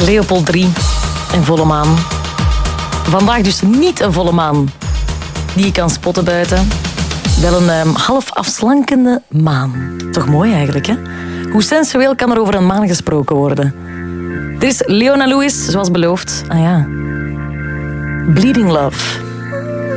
Leopold 3 en volle maan. Vandaag dus niet een volle maan die je kan spotten buiten. Wel een half afslankende maan. Toch mooi eigenlijk, hè? Hoe sensueel kan er over een maan gesproken worden? Er is Leona Lewis, zoals beloofd. Ah ja. Bleeding Love.